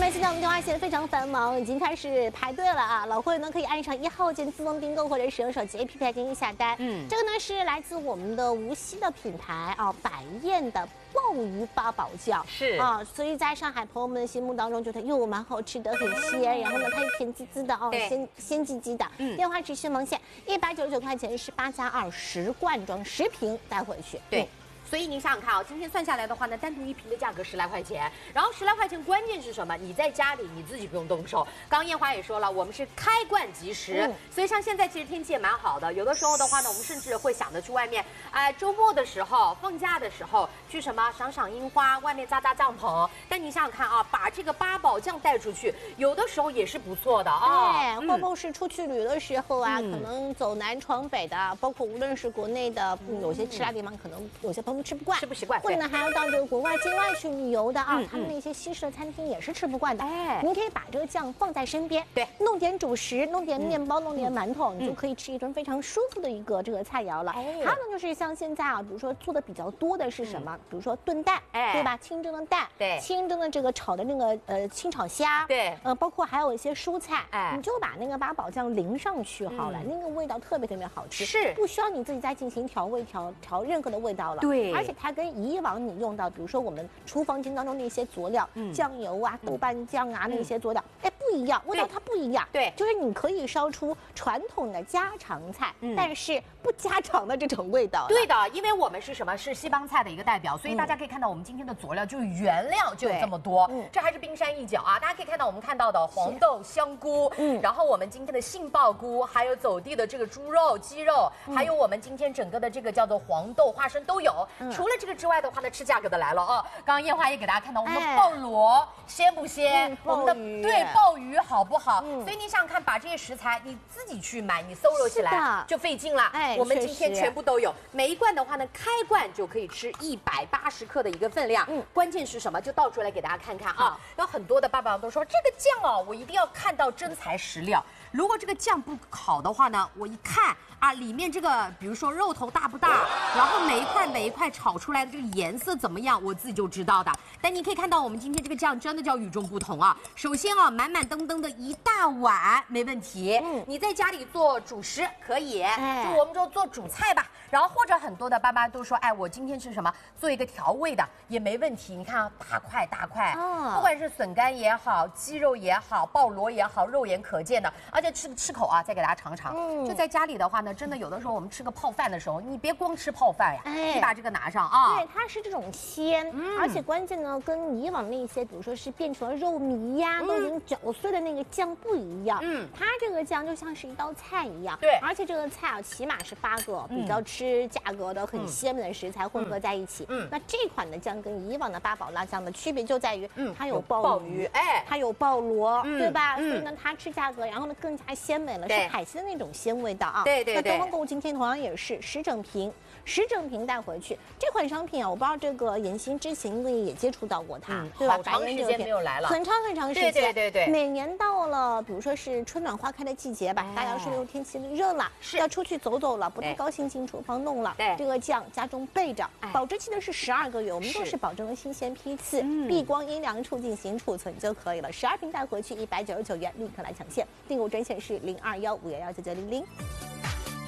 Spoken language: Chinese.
现在我们电话线非常繁忙，已经开始排队了啊！老会员呢可以按上1号键自动订购，或者使用手机 APP 进行下单。这个呢是来自我们的无锡的品牌啊，百宴的鲍鱼八宝酱是啊，所以在上海朋友们的心目当中，觉得哟蛮好吃的，很鲜，然后呢它又甜滋滋的哦，鲜唧唧的。电话持续蒙线，199块钱是8加2 10罐装10瓶带回去。 对。所以您想想看啊，今天算下来的话呢，单独一瓶的价格10来块钱，然后10来块钱，关键是什么？你在家里你自己不用动手。刚刚燕华也说了，我们是开罐即食，所以像现在其实天气也蛮好的，有的时候的话呢，我们甚至会想着去外面，周末的时候、放假的时候去什么赏赏樱花，外面扎扎帐篷。但你想想看啊，把这个八宝酱带出去，有的时候也是不错的啊。 对，或是出去旅游的时候啊，可能走南闯北的，包括无论是国内的，有些吃辣地方，可能有些朋友吃不惯， 吃不习惯， 或者呢还要到这个国外境外去旅游的啊，他们那些西式的餐厅也是吃不惯的。您可以把这个酱放在身边，对，弄点主食，弄点面包，弄点馒头，你就可以吃一顿非常舒服的一个这个菜肴了。还有呢就是像现在啊，比如说做的比较多的是什么？比如说炖蛋，对吧？清蒸的蛋，对，清蒸的这个炒的那个清炒虾，对，包括还有一些蔬菜，你就把那个八宝酱淋上去好了，那个味道特别特别好吃，是不需要你自己再进行调味调任何的味道了。对，而且它跟以往你用到，比如说我们厨房间当中那些佐料，酱油啊、豆瓣酱啊那些佐料，不一样，味道它不一样。对，就是你可以烧出传统的家常菜，但是不家常的这种味道。 对的，因为我们是什么？是西帮菜的一个代表，所以大家可以看到我们今天的佐料就原料就有这么多，这还是冰山一角啊！大家可以看到我们看到的黄豆、香菇，然后我们今天的杏鲍菇，还有走地的这个猪肉、鸡肉，还有我们今天整个的这个叫做黄豆、花生都有。除了这个之外的话呢，吃价格的来了啊！刚刚燕华也给大家看到我们的鲍螺鲜不鲜？我们的对鲍鱼好不好？所以你想看，把这些食材你自己去买，你搜罗起来就费劲了。我们今天全部都有，每一罐的话呢，开罐就可以吃180克的一个分量。关键是什么？就倒出来给大家看看啊！有很多的爸爸都说这个酱哦，我一定要看到真材实料。如果这个酱不好的话呢，我一看啊，里面这个比如说肉头大不大，然后每一块炒出来的这个颜色怎么样，我自己就知道的。但你可以看到我们今天这个酱真的叫与众不同啊！首先啊，满满登登的一大碗没问题，你在家里做主食可以，就我们就做主菜吧。然后或者很多的爸妈都说，我今天吃什么，做一个调味的也没问题。你看啊，大块大块，不管是笋干也好，鸡肉也好，鲍螺也好，肉眼可见的，而且吃口啊，再给大家尝尝。就在家里的话呢，真的有的时候我们吃个泡饭的时候，你别光吃泡饭呀，你把这个拿上啊。 对，它是这种鲜，而且关键呢，跟以往那些比如说是变成了肉糜呀，都已经搅碎的那个酱不一样。它这个酱就像是一道菜一样。对，而且这个菜啊，起码是8个比较吃价格的很鲜美的食材混合在一起。那这款的酱跟以往的八宝辣酱的区别就在于，它有鲍鱼，它有鲍螺，对吧？所以呢，它吃价格，然后呢更加鲜美了，是海鲜的那种鲜味道啊。对。那东方购物今天同样也是10整瓶带回去。这款商品啊，我不知道这个妍希之前也接触到过它，对吧？ 好长时间没有来了， 很长时间。 对。 每年到了，比如说是春暖花开的季节吧，大家说又天气热了，要出去走走了，不太高兴进厨房弄了，这个酱家中备着，保质期的是12个月，我们都是保证了新鲜批次，避光阴凉处进行储存就可以了。12瓶带回去199元，立刻来抢现，订购专线是0215119900。